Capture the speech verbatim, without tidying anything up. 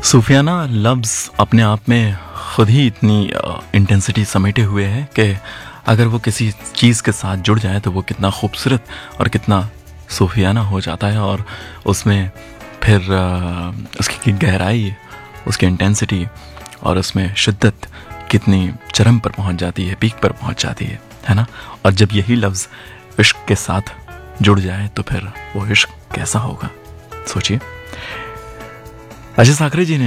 सूफियाना लफ्ज़ अपने आप में खुद ही इतनी इंटेंसिटी समेटे हुए है कि अगर वो किसी चीज़ के साथ जुड़ जाए तो वो कितना खूबसूरत और कितना सूफियाना हो जाता है, और उसमें फिर आ, उसकी गहराई, उसकी इंटेंसिटी और उसमें शिद्दत कितनी चरम पर पहुंच जाती है, पीक पर पहुंच जाती है है ना। और जब यही लफ्ज़ इश्क के साथ जुड़ जाए तो फिर वो इश्क कैसा होगा, सोचिए। अजय साकरे जी ने